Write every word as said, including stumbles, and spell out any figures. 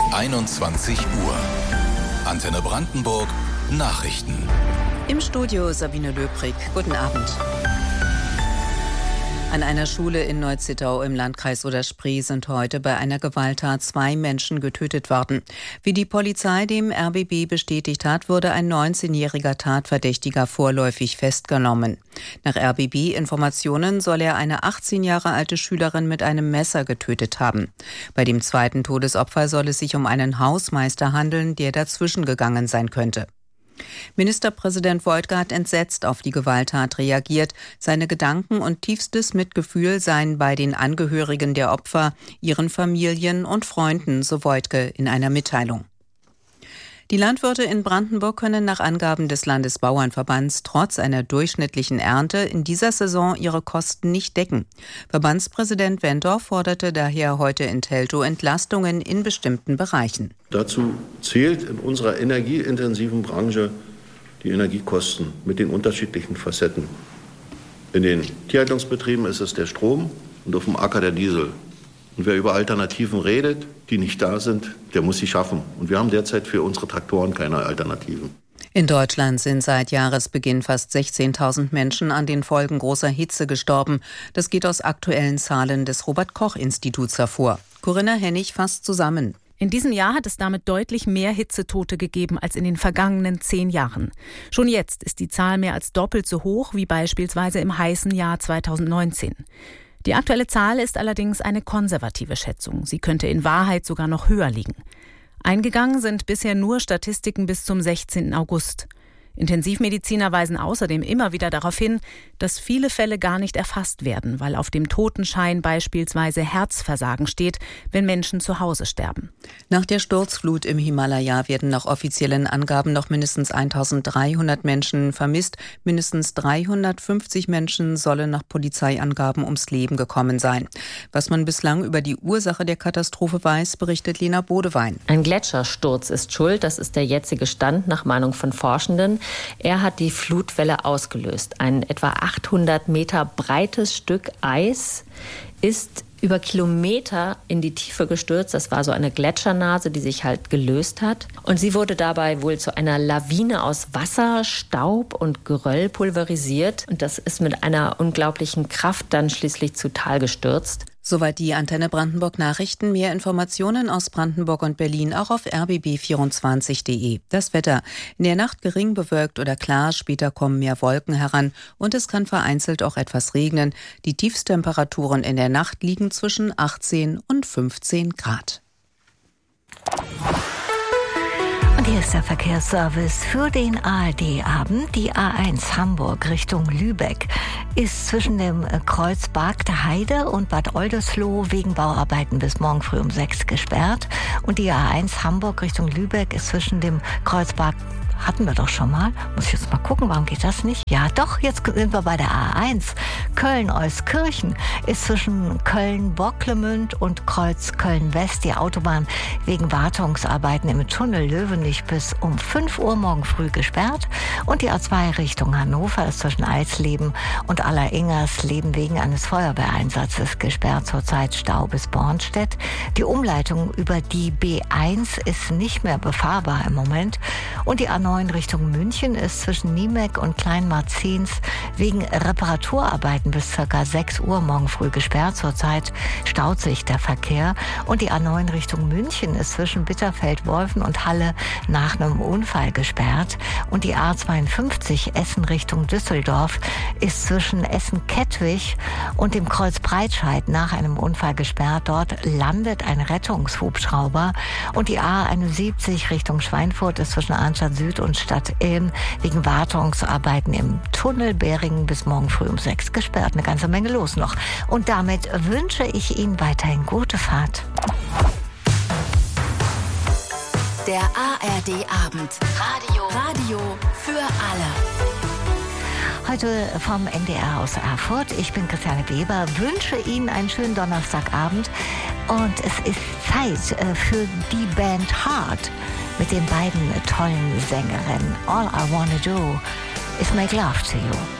einundzwanzig Uhr. Antenne Brandenburg Nachrichten. Im Studio Sabine Löbrig. Guten Abend. An einer Schule in Neuzittau im Landkreis Oder-Spree sind heute bei einer Gewalttat zwei Menschen getötet worden. Wie die Polizei dem R B B bestätigt hat, wurde ein neunzehnjähriger Tatverdächtiger vorläufig festgenommen. Nach R B B-Informationen soll er eine achtzehn Jahre alte Schülerin mit einem Messer getötet haben. Bei dem zweiten Todesopfer soll es sich um einen Hausmeister handeln, der dazwischen gegangen sein könnte. Ministerpräsident Woidke hat entsetzt auf die Gewalttat reagiert. Seine Gedanken und tiefstes Mitgefühl seien bei den Angehörigen der Opfer, ihren Familien und Freunden, so Woidke in einer Mitteilung. Die Landwirte in Brandenburg können nach Angaben des Landesbauernverbands trotz einer durchschnittlichen Ernte in dieser Saison ihre Kosten nicht decken. Verbandspräsident Wendorf forderte daher heute in Teltow Entlastungen in bestimmten Bereichen. Dazu zählt in unserer energieintensiven Branche die Energiekosten mit den unterschiedlichen Facetten. In den Tierhaltungsbetrieben ist es der Strom und auf dem Acker der Diesel. Und wer über Alternativen redet, die nicht da sind, der muss sie schaffen. Und wir haben derzeit für unsere Traktoren keine Alternativen. In Deutschland sind seit Jahresbeginn fast sechzehntausend Menschen an den Folgen großer Hitze gestorben. Das geht aus aktuellen Zahlen des Robert-Koch-Instituts hervor. Corinna Hennig fasst zusammen. In diesem Jahr hat es damit deutlich mehr Hitzetote gegeben als in den vergangenen zehn Jahren. Schon jetzt ist die Zahl mehr als doppelt so hoch wie beispielsweise im heißen Jahr zweitausendneunzehn. Die aktuelle Zahl ist allerdings eine konservative Schätzung. Sie könnte in Wahrheit sogar noch höher liegen. Eingegangen sind bisher nur Statistiken bis zum sechzehnten August. Intensivmediziner weisen außerdem immer wieder darauf hin, dass viele Fälle gar nicht erfasst werden, weil auf dem Totenschein beispielsweise Herzversagen steht, wenn Menschen zu Hause sterben. Nach der Sturzflut im Himalaya werden nach offiziellen Angaben noch mindestens eintausenddreihundert Menschen vermisst. Mindestens dreihundertfünfzig Menschen sollen nach Polizeiangaben ums Leben gekommen sein. Was man bislang über die Ursache der Katastrophe weiß, berichtet Lena Bodewein. Ein Gletschersturz ist schuld, das ist der jetzige Stand nach Meinung von Forschenden. Er hat die Flutwelle ausgelöst. Ein etwa achthundert Meter breites Stück Eis ist über Kilometer in die Tiefe gestürzt. Das war so eine Gletschernase, die sich halt gelöst hat. Und sie wurde dabei wohl zu einer Lawine aus Wasser, Staub und Geröll pulverisiert. Und das ist mit einer unglaublichen Kraft dann schließlich zu Tal gestürzt. Soweit die Antenne Brandenburg Nachrichten. Mehr Informationen aus Brandenburg und Berlin auch auf r b b vierundzwanzig punkt d e. Das Wetter. In der Nacht gering bewölkt oder klar, später kommen mehr Wolken heran und es kann vereinzelt auch etwas regnen. Die Tiefstemperaturen in der Nacht liegen zwischen achtzehn und fünfzehn Grad. Und hier ist der Verkehrsservice für den A R D-Abend. Die A eins Hamburg Richtung Lübeck ist zwischen dem Kreuz Bargter Heide und Bad Oldesloe wegen Bauarbeiten bis morgen früh um sechs gesperrt. Und die A eins Hamburg Richtung Lübeck ist zwischen dem Kreuz Bargter hatten wir doch schon mal. Muss ich jetzt mal gucken, warum geht das nicht? Ja, doch, jetzt sind wir bei der A eins. Köln-Euskirchen ist zwischen Köln-Bocklemünd und Kreuz Köln-West die Autobahn wegen Wartungsarbeiten im Tunnel Löwenich bis um fünf Uhr morgen früh gesperrt. Und die A zwei Richtung Hannover ist zwischen Eisleben und Alleringers-Leben wegen eines Feuerwehreinsatzes gesperrt. Zurzeit Stau bis Bornstedt. Die Umleitung über die B eins ist nicht mehr befahrbar im Moment. Und die A neun Richtung München ist zwischen Niemek und Kleinmarzens wegen Reparaturarbeiten bis ca. sechs Uhr morgen früh gesperrt. Zurzeit staut sich der Verkehr. Und die A neun Richtung München ist zwischen Bitterfeld-Wolfen und Halle nach einem Unfall gesperrt. Und die A zweiundfünfzig Essen Richtung Düsseldorf ist zwischen Essen-Kettwig und dem Kreuz Breitscheid nach einem Unfall gesperrt. Dort landet ein Rettungshubschrauber. Und die A einundsiebzig Richtung Schweinfurt ist zwischen Arnstadt Süd und Stadt Ilm wegen Wartungsarbeiten im Tunnel Beringen bis morgen früh um sechs gesperrt. Eine ganze Menge los noch. Und damit wünsche ich Ihnen weiterhin gute Fahrt. Der A R D-Abend. Radio. Radio für alle. Heute vom N D R aus Erfurt. Ich bin Christiane Weber, wünsche Ihnen einen schönen Donnerstagabend. Und es ist Zeit für die Band Heart mit den beiden tollen Sängerinnen. All I Wanna Do is Make Love to You.